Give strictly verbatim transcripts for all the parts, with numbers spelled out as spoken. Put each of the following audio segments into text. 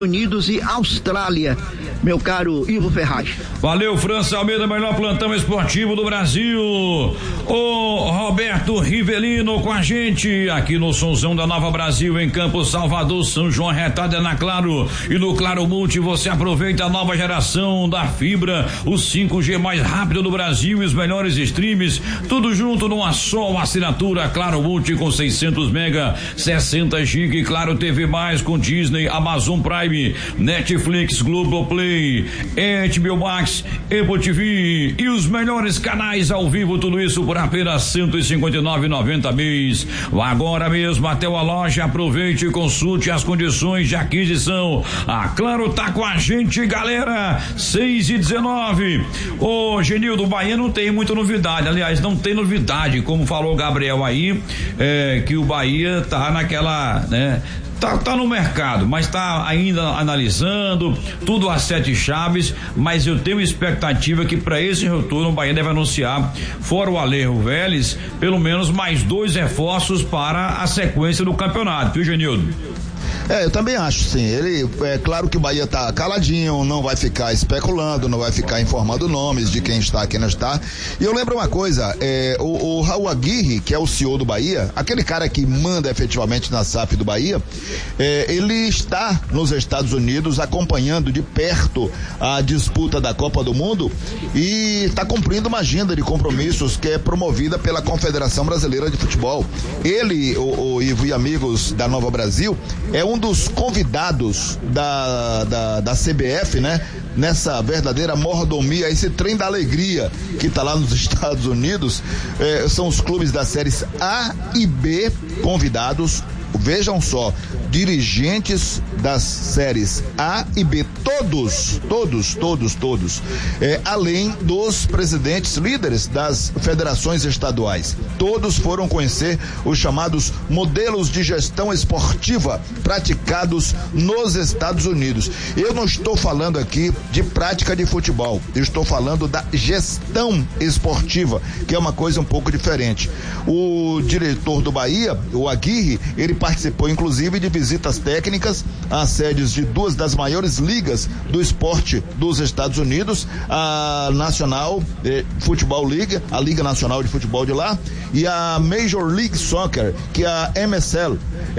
Unidos e Austrália, meu caro Ivo Ferraz. Valeu, França Almeida, melhor plantão esportivo do Brasil. O Roberto Rivelino com a gente aqui no Sonzão da Nova Brasil, em Campos Salvador, São João, retada na Claro. E no Claro Multi você aproveita a nova geração da fibra, o cinco G mais rápido do Brasil e os melhores streams, tudo junto numa só assinatura. Claro Multi com seiscentos mega, sessenta gigas, Claro T V mais com Disney, Amazon Prime, Netflix, Globoplay, H B O Max, Apple T V e os melhores canais ao vivo, tudo isso por apenas cento e cinquenta e nove reais e noventa centavos mês. Vá agora mesmo até a loja, aproveite e consulte as condições de aquisição. A Claro tá com a gente, galera. seis e dezenove. Ô Genildo, Bahia não tem muita novidade, aliás, não tem novidade, como falou o Gabriel aí, é, que o Bahia tá naquela, né? Tá, tá no mercado, mas tá ainda analisando tudo a sete chaves, mas eu tenho expectativa que para esse retorno o Bahia deve anunciar, fora o Alejo Vélez, pelo menos mais dois reforços para a sequência do campeonato, viu, Genildo? É, eu também acho, sim. Ele, é claro que o Bahia tá caladinho, não vai ficar especulando, não vai ficar informando nomes de quem está, quem não está. E eu lembro uma coisa, é, o, o Raul Aguirre, que é o C E O do Bahia, aquele cara que manda efetivamente na S A F do Bahia, é, ele está nos Estados Unidos acompanhando de perto a disputa da Copa do Mundo e está cumprindo uma agenda de compromissos que é promovida pela Confederação Brasileira de Futebol. Ele, o, o Ivo e amigos da Nova Brasil, é um dos convidados da, da, da C B F, né? Nessa verdadeira mordomia, esse trem da alegria que está lá nos Estados Unidos, eh, são os clubes das séries A e B convidados. Vejam só, dirigentes das séries A e B, todos, todos, todos, todos, é, além dos presidentes líderes das federações estaduais, todos foram conhecer os chamados modelos de gestão esportiva praticados nos Estados Unidos. Eu não estou falando aqui de prática de futebol, eu estou falando da gestão esportiva, que é uma coisa um pouco diferente. O diretor do Bahia, o Aguirre, ele participou inclusive de visitas técnicas às sedes de duas das maiores ligas do esporte dos Estados Unidos, a National eh, Football League, a Liga Nacional de Futebol de lá, e a Major League Soccer, que é a M S L,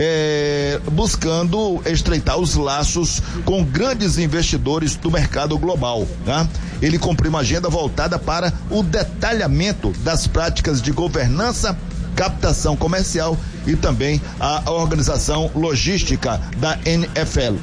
eh, buscando estreitar os laços com grandes investidores do mercado global, tá? Ele cumpriu uma agenda voltada para o detalhamento das práticas de governança, captação comercial e também a organização logística da N F L.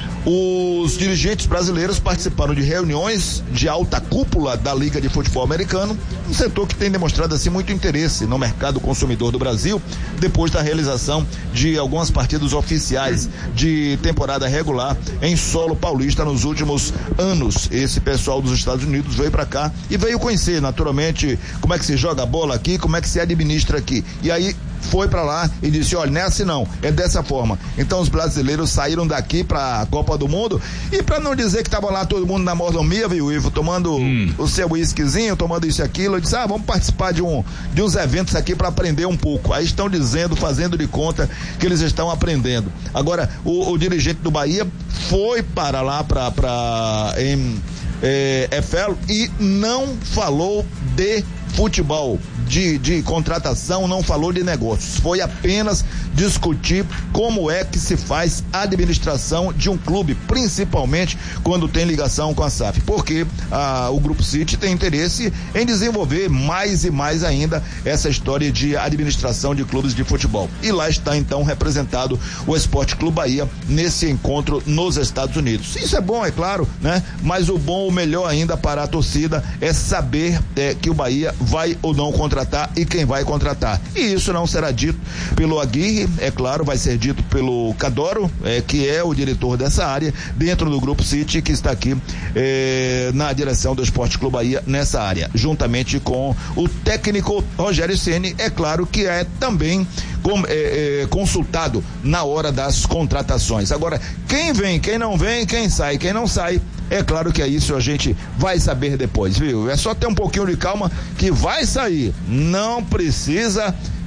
Os dirigentes brasileiros participaram de reuniões de alta cúpula da Liga de Futebol Americano, um setor que tem demonstrado assim muito interesse no mercado consumidor do Brasil, depois da realização de algumas partidas oficiais de temporada regular em solo paulista nos últimos anos. Esse pessoal dos Estados Unidos veio para cá e veio conhecer naturalmente como é que se joga a bola aqui, como é que se administra aqui. E aí foi para lá e disse, olha, não é assim não, é dessa forma. Então os brasileiros saíram daqui para a Copa do Mundo e para não dizer que tava lá todo mundo na mordomia, viu, Ivo, tomando hum. o seu whiskyzinho, tomando isso e aquilo, eu disse, ah, vamos participar de um de uns eventos aqui para aprender um pouco. Aí estão dizendo, fazendo de conta que eles estão aprendendo. Agora, o, o dirigente do Bahia foi para lá para para em é, F L e não falou de futebol, de, de contratação, não falou de negócios, foi apenas discutir como é que se faz a administração de um clube, principalmente quando tem ligação com a S A F, porque ah, o Grupo City tem interesse em desenvolver mais e mais ainda essa história de administração de clubes de futebol, e lá está então representado o Esporte Clube Bahia nesse encontro nos Estados Unidos. Isso é bom, é claro, né? Mas o bom, o melhor ainda para a torcida é saber é, que o Bahia vai ou não contratar e quem vai contratar. E isso não será dito pelo Aguirre, é claro, vai ser dito pelo Cadoro, é, que é o diretor dessa área, dentro do Grupo City, que está aqui é, na direção do Esporte Clube Bahia nessa área, juntamente com o técnico Rogério Ceni, é claro que é também com, é, é, consultado na hora das contratações. Agora, quem vem, quem não vem, quem sai, quem não sai, é claro que é isso, a gente vai saber depois, viu? É só ter um pouquinho de calma que vai sair. Não precisa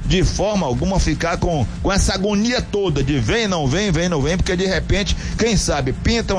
de forma alguma ficar com, com essa agonia toda de vem, não vem, vem, não vem, porque de repente, quem sabe, pintam